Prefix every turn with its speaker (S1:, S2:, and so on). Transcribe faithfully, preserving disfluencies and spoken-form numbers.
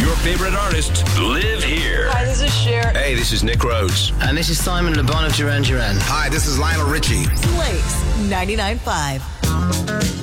S1: Your favorite artists live here.
S2: Hi, this is Cher.
S1: Hey, this is Nick Rhodes.
S3: And this is Simon Le Bon of Duran Duran.
S4: Hi, this is Lionel Richie.
S2: Blaze ninety-nine point five.